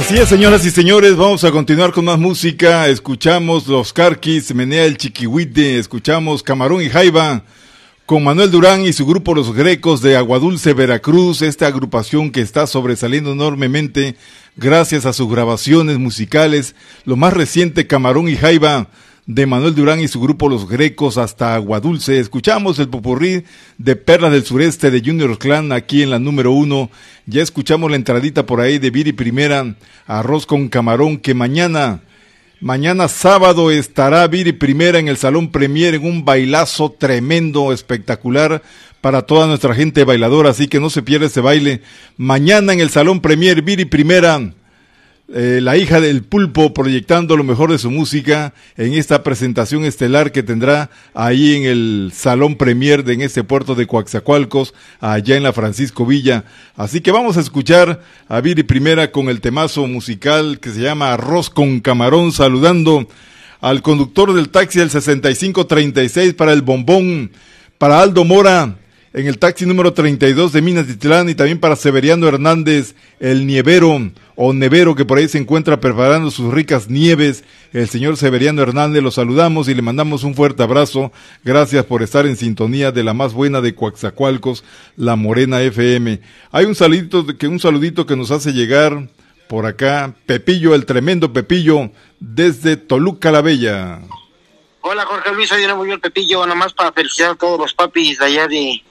Así es, señoras y señores, vamos a continuar con más música. Escuchamos Los Carquis, Menea el Chiquihuite, escuchamos Camarón y Jaiba con Manuel Durán y su grupo Los Grecos de Aguadulce, Veracruz, esta agrupación que está sobresaliendo enormemente gracias a sus grabaciones musicales. Lo más reciente, Camarón y Jaiba, de Manuel Durán y su grupo Los Grecos hasta Aguadulce. Escuchamos el popurrí de Perlas del Sureste de Junior Clan aquí en la número 1. Ya escuchamos la entradita por ahí de Viri Primera, Arroz con Camarón, que mañana sábado estará Viri Primera en el Salón Premier en un bailazo tremendo, espectacular para toda nuestra gente bailadora, así que no se pierda ese baile. Mañana en el Salón Premier, Viri Primera, la hija del Pulpo, proyectando lo mejor de su música en esta presentación estelar que tendrá ahí en el Salón Premier en este puerto de Coaxacualcos, allá en la Francisco Villa. Así que vamos a escuchar a Viri Primera con el temazo musical que se llama Arroz con Camarón, saludando al conductor del taxi del 6536 para el Bombón, para Aldo Mora en el taxi número 32 de Minatitlán, y también para Severiano Hernández, el nievero o nevero que por ahí se encuentra preparando sus ricas nieves. El señor Severiano Hernández, lo saludamos y le mandamos un fuerte abrazo. Gracias por estar en sintonía de la más buena de Coaxacualcos, La Morena FM. Hay un saludito que nos hace llegar por acá Pepillo, el tremendo Pepillo, desde Toluca la Bella. Hola Jorge Luis, soy muy bien Pepillo, nomás para felicitar a todos los papis de allá de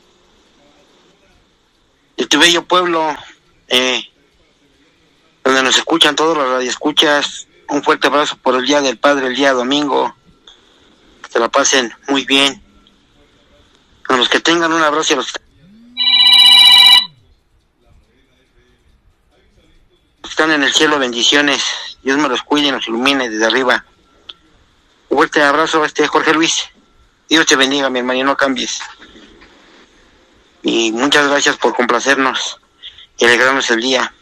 tu bello pueblo, donde nos escuchan todos los radioescuchas. Un fuerte abrazo por el Día del Padre, el día domingo. Que se la pasen muy bien. A los que tengan un abrazo y a los que están en el cielo, bendiciones. Dios me los cuide y nos ilumine desde arriba. Un fuerte abrazo, Jorge Luis. Dios te bendiga, mi hermano, y no cambies. Y muchas gracias por complacernos y alegrarnos el día.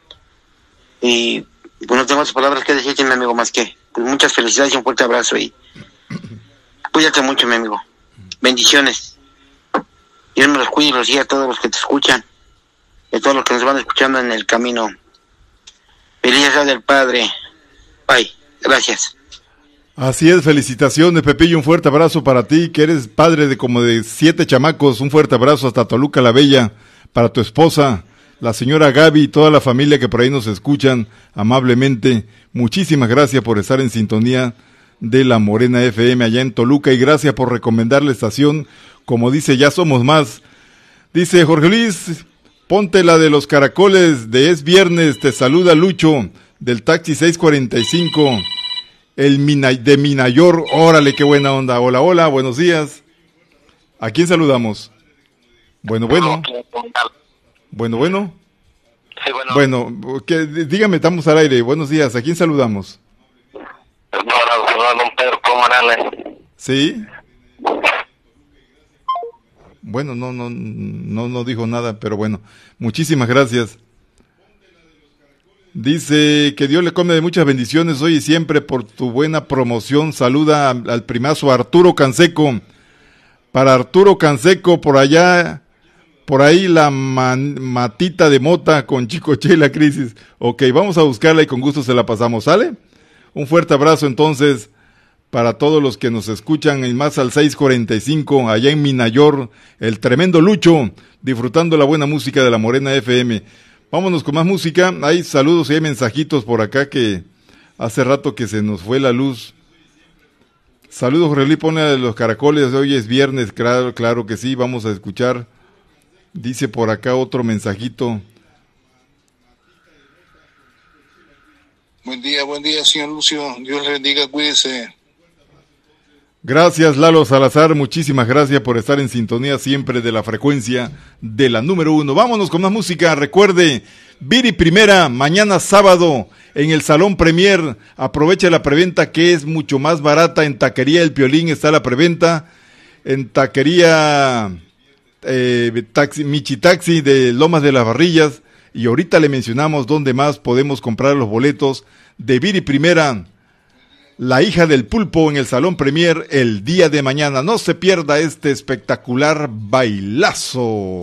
Y pues no tengo otras palabras que decirte, mi amigo, más que pues, muchas felicidades y un fuerte abrazo. Y cuídate mucho, mi amigo. Bendiciones. Dios me los cuide y los guíe a todos los que te escuchan y a todos los que nos van escuchando en el camino. Feliz Día del Padre. Bye. Gracias. Así es, felicitaciones Pepillo, un fuerte abrazo para ti, que eres padre de como de 7 chamacos. Un fuerte abrazo hasta Toluca la Bella, para tu esposa, la señora Gaby y toda la familia que por ahí nos escuchan amablemente. Muchísimas gracias por estar en sintonía de La Morena FM allá en Toluca, y gracias por recomendar la estación. Como dice, ya somos más. Dice Jorge Luis, ponte la de los caracoles de Es Viernes, te saluda Lucho del taxi 645. De Minayor, órale, qué buena onda. Hola, hola, buenos días. ¿A quién saludamos? Bueno. Sí, bueno, dígame, estamos al aire. Buenos días, ¿a quién saludamos? ¿Sí? Bueno, no dijo nada, pero bueno, muchísimas gracias. Dice que Dios le come de muchas bendiciones hoy y siempre por tu buena promoción. Saluda al primazo Arturo Canseco. Para Arturo Canseco, por ahí la matita de mota con Chicoche y la crisis. Ok, vamos a buscarla y con gusto se la pasamos, ¿sale? Un fuerte abrazo entonces para todos los que nos escuchan en más al 645, allá en Minayor, el tremendo Lucho, disfrutando la buena música de La Morena FM. Vámonos con más música. Hay saludos y hay mensajitos por acá que hace rato que se nos fue la luz. Saludos, Jorge Luis, pone a los caracoles, hoy es viernes, claro que sí, vamos a escuchar. Dice por acá otro mensajito. Buen día, señor Lucio, Dios le bendiga, cuídese. Gracias, Lalo Salazar, muchísimas gracias por estar en sintonía siempre de la frecuencia de la número 1. Vámonos con más música. Recuerde, Viri Primera, mañana sábado en el Salón Premier. Aproveche la preventa que es mucho más barata. En Taquería El Piolín está la preventa. En Taquería Michitaxi de Lomas de las Barrillas. Y ahorita le mencionamos dónde más podemos comprar los boletos de Viri Primera, la hija del Pulpo, en el Salón Premier el día de mañana. No se pierda este espectacular bailazo.